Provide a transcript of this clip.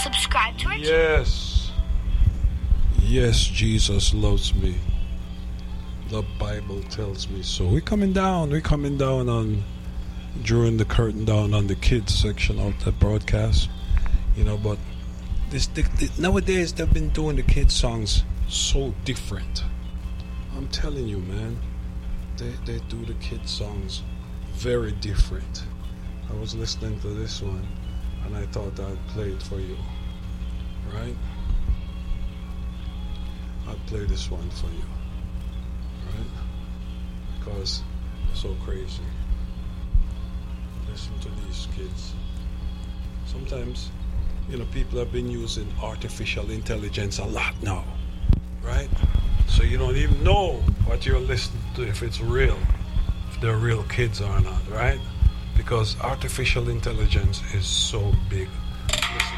subscribe to our channel. Yes. Yes, Jesus loves me. The Bible tells me so. We're coming down on drawing the curtain down on the kids section of the broadcast. But nowadays they've been doing the kids songs so different. I'm telling you, man. They do the kids songs very different. I was listening to this one and I thought I'd play it for you. Right? I'll play this one for you. Right? Because it's so crazy. Listen to these kids. Sometimes, people have been using artificial intelligence a lot now. Right? So you don't even know what you're listening to, if it's real, if they're real kids or not, right? Because artificial intelligence is so big.